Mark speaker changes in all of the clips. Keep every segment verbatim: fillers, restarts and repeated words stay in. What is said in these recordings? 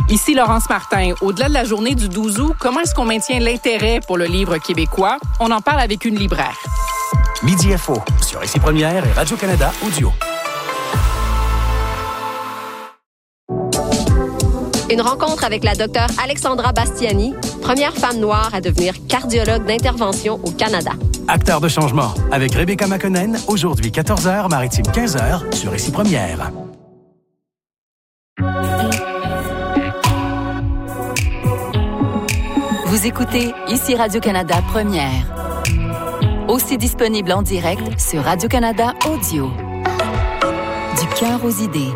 Speaker 1: Ici Laurence Martin. Au-delà de la journée du douze août, comment est-ce qu'on maintient l'intérêt pour le livre québécois? On en parle avec une libraire.
Speaker 2: Midi Info sur Ici Première et Radio-Canada Audio.
Speaker 3: Une rencontre avec la docteure Alexandra Bastiani, première femme noire à devenir cardiologue d'intervention au Canada.
Speaker 2: Acteur de changement avec Rebecca McConnell, aujourd'hui quatorze heures, Maritime quinze heures sur Ici Première.
Speaker 4: Vous écoutez Ici Radio-Canada Première. Aussi disponible en direct sur Radio-Canada Audio. Du cœur aux idées.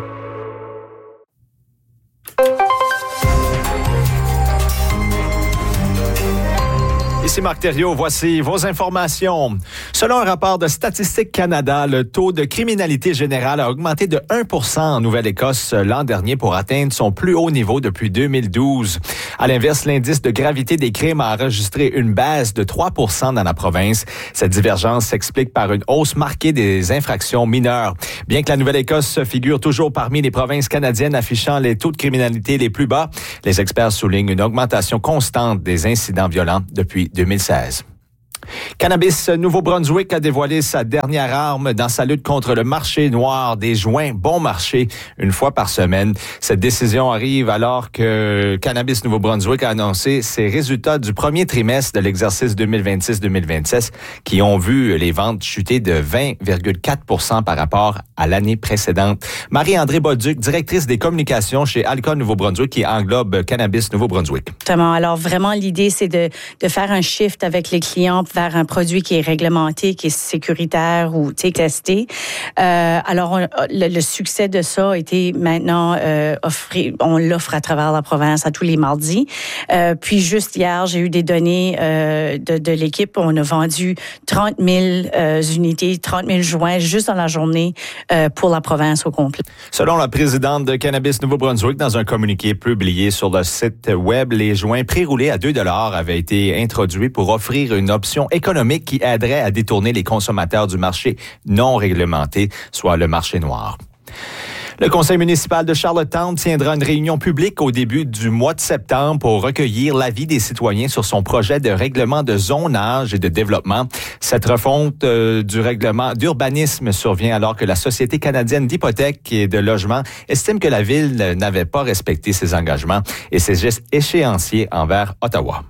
Speaker 5: Ici Marc Thériault, voici vos informations. Selon un rapport de Statistique Canada, le taux de criminalité générale a augmenté de un pour cent en Nouvelle-Écosse l'an dernier pour atteindre son plus haut niveau depuis deux mille douze. À l'inverse, l'indice de gravité des crimes a enregistré une baisse de trois pour cent dans la province. Cette divergence s'explique par une hausse marquée des infractions mineures. Bien que la Nouvelle-Écosse figure toujours parmi les provinces canadiennes affichant les taux de criminalité les plus bas, les experts soulignent une augmentation constante des incidents violents depuis deux mille seize. Cannabis Nouveau-Brunswick a dévoilé sa dernière arme dans sa lutte contre le marché noir des joints bon marché une fois par semaine. Cette décision arrive alors que Cannabis Nouveau-Brunswick a annoncé ses résultats du premier trimestre de l'exercice deux mille vingt-six deux mille vingt-sept qui ont vu les ventes chuter de vingt virgule quatre pour cent par rapport à l'année précédente. Marie-André Bolduc, directrice des communications chez Alcon Nouveau-Brunswick qui englobe Cannabis Nouveau-Brunswick.
Speaker 6: Exactement. Alors vraiment, l'idée, c'est de, de faire un shift avec les clients vers un produit qui est réglementé, qui est sécuritaire ou testé. Euh, alors, on, le, le succès de ça a été maintenant euh, offrir, on l'offre à travers la province à tous les mardis. Euh, puis juste hier, j'ai eu des données euh, de, de l'équipe. On a vendu trente mille euh, unités, trente mille joints juste dans la journée euh, pour la province au complet.
Speaker 5: Selon la présidente de Cannabis Nouveau-Brunswick, dans un communiqué publié sur le site web, les joints pré-roulés à deux dollars avaient été introduits pour offrir une option économique qui aiderait à détourner les consommateurs du marché non réglementé, soit le marché noir. Le conseil municipal de Charlottetown tiendra une réunion publique au début du mois de septembre pour recueillir l'avis des citoyens sur son projet de règlement de zonage et de développement. Cette refonte euh, du règlement d'urbanisme survient alors que la Société canadienne d'hypothèques et de logement estime que la ville n'avait pas respecté ses engagements et ses gestes échéanciers envers Ottawa.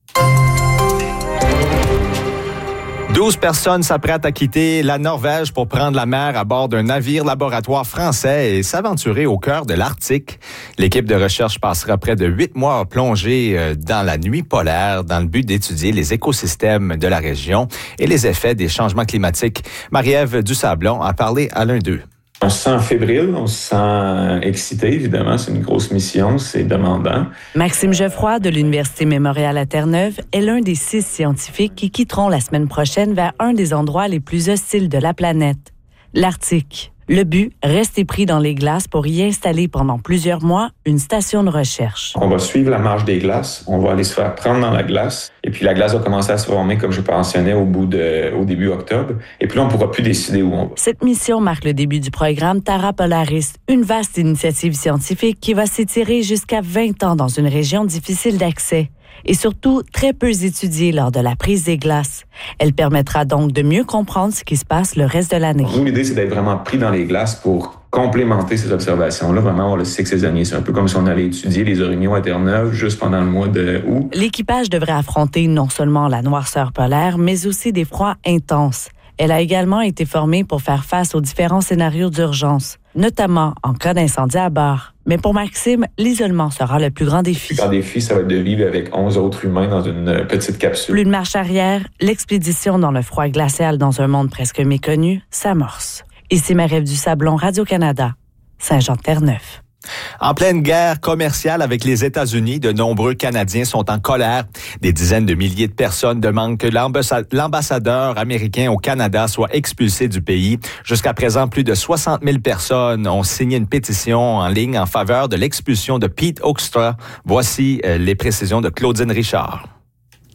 Speaker 5: douze personnes s'apprêtent à quitter la Norvège pour prendre la mer à bord d'un navire laboratoire français et s'aventurer au cœur de l'Arctique. L'équipe de recherche passera près de huit mois plongée dans la nuit polaire dans le but d'étudier les écosystèmes de la région et les effets des changements climatiques. Marie-Ève Dusablon a parlé à l'un d'eux.
Speaker 7: On se sent fébrile, on se sent excité, évidemment. C'est une grosse mission, c'est demandant.
Speaker 8: Maxime Geoffroy de l'Université Mémorial à Terre-Neuve est l'un des six scientifiques qui quitteront la semaine prochaine vers un des endroits les plus hostiles de la planète, l'Arctique. Le but, rester pris dans les glaces pour y installer pendant plusieurs mois une station de recherche.
Speaker 7: On va suivre la marche des glaces, on va aller se faire prendre dans la glace, et puis la glace va commencer à se former, comme je mentionnais, au bout de, au début octobre, et puis là, on ne pourra plus décider où on va.
Speaker 8: Cette mission marque le début du programme Terra Polaris, une vaste initiative scientifique qui va s'étirer jusqu'à vingt ans dans une région difficile d'accès. Et surtout très peu étudiée lors de la prise des glaces. Elle permettra donc de mieux comprendre ce qui se passe le reste de l'année.
Speaker 7: Nous, l'idée, c'est d'être vraiment pris dans les glaces pour complémenter ces observations-là, vraiment avoir le cycle saisonnier. C'est un peu comme si on allait étudier les orignaux à Terre-Neuve juste pendant le mois de août.
Speaker 8: L'équipage devrait affronter non seulement la noirceur polaire, mais aussi des froids intenses. Elle a également été formée pour faire face aux différents scénarios d'urgence, notamment en cas d'incendie à bord. Mais pour Maxime, l'isolement sera le plus grand défi.
Speaker 7: Le plus grand défi, ça va être de vivre avec onze autres humains dans une petite capsule.
Speaker 8: Plus de marche arrière, l'expédition dans le froid glacial dans un monde presque méconnu s'amorce. Ici Marie-Ève Dusablon, Radio-Canada, Saint-Jean-de-Terre-Neuve.
Speaker 5: En pleine guerre commerciale avec les États-Unis, de nombreux Canadiens sont en colère. Des dizaines de milliers de personnes demandent que l'ambassadeur américain au Canada soit expulsé du pays. Jusqu'à présent, plus de soixante mille personnes ont signé une pétition en ligne en faveur de l'expulsion de Pete Hoekstra. Voici les précisions de Claudine Richard.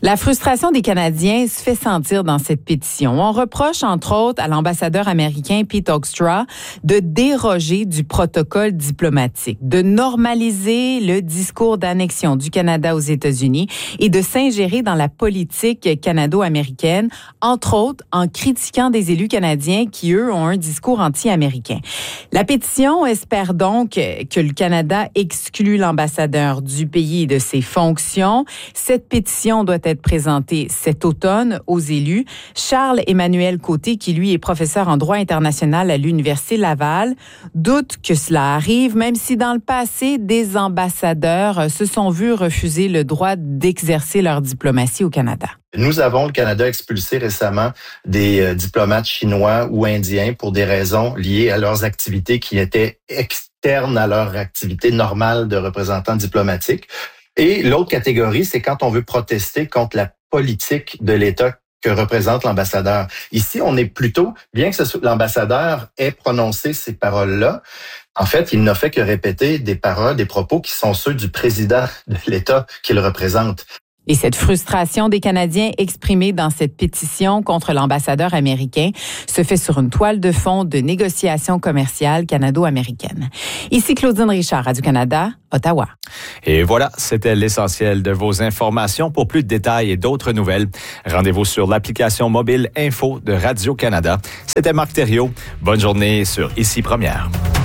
Speaker 9: La frustration des Canadiens se fait sentir dans cette pétition. On reproche, entre autres, à l'ambassadeur américain Pete Hoekstra de déroger du protocole diplomatique, de normaliser le discours d'annexion du Canada aux États-Unis et de s'ingérer dans la politique canado-américaine, entre autres en critiquant des élus canadiens qui, eux, ont un discours anti-américain. La pétition espère donc que le Canada exclue l'ambassadeur du pays et de ses fonctions. Cette pétition doit être présenté cet automne aux élus. Charles-Emmanuel Côté, qui lui est professeur en droit international à l'Université Laval, doute que cela arrive, même si dans le passé, des ambassadeurs se sont vus refuser le droit d'exercer leur diplomatie au Canada.
Speaker 10: Nous avons, le Canada, expulsé récemment des euh, diplomates chinois ou indiens pour des raisons liées à leurs activités qui étaient externes à leur activité normale de représentants diplomatiques. Et l'autre catégorie, c'est quand on veut protester contre la politique de l'État que représente l'ambassadeur. Ici, on est plutôt, bien que ce soit, l'ambassadeur ait prononcé ces paroles-là, en fait, il n'a fait que répéter des paroles, des propos qui sont ceux du président de l'État qu'il représente.
Speaker 9: Et cette frustration des Canadiens exprimée dans cette pétition contre l'ambassadeur américain se fait sur une toile de fond de négociations commerciales canado-américaines. Ici Claudine Richard, Radio-Canada, Ottawa.
Speaker 5: Et voilà, c'était l'essentiel de vos informations. Pour plus de détails et d'autres nouvelles, rendez-vous sur l'application mobile Info de Radio-Canada. C'était Marc Thériault. Bonne journée sur Ici Première.